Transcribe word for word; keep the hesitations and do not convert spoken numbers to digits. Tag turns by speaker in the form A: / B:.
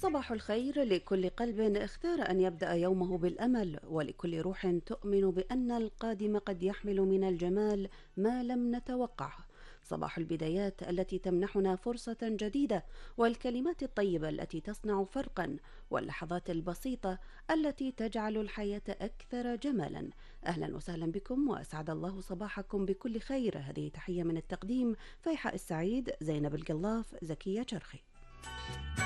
A: صباح الخير لكل قلب اختار أن يبدأ يومه بالأمل، ولكل روح تؤمن بأن القادم قد يحمل من الجمال ما لم نتوقعه. صباح البدايات التي تمنحنا فرصة جديدة، والكلمات الطيبة التي تصنع فرقا، واللحظات البسيطة التي تجعل الحياة أكثر جمالا. أهلا وسهلا بكم، وأسعد الله صباحكم بكل خير. هذه تحية من التقديم فيحاء السعيد، زينب القلاف، زكية شرخي.